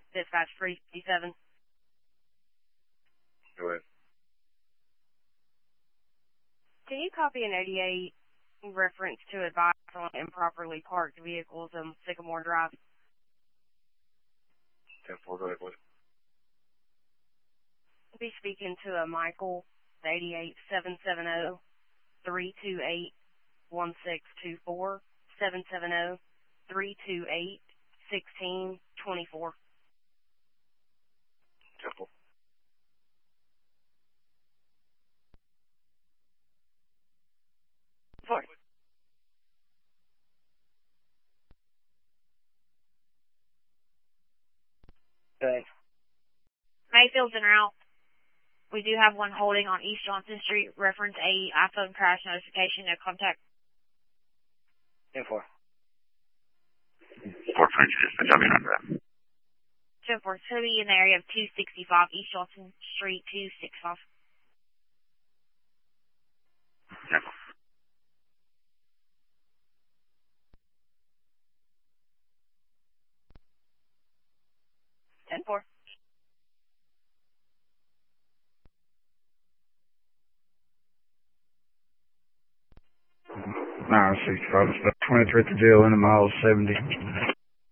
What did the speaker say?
Dispatch 357. Go ahead. Can you copy an 88 reference to advice on improperly parked vehicles on Sycamore Drive? 10-4, go ahead, please. I'll be speaking to a Michael, 88-770-328-1624, 770-328-1624. 10-4. Sorry. Thanks. Mayfield's en route. We do have one holding on East Johnson Street. Reference a iPhone crash notification. No contact. 10-4. 4 French dispatch, I'll be under that. 10-4. So be in the area of 265 East Johnson Street, 265. 10-4. Ten-4. No, 65, it's about 23 at the jail in the miles 70.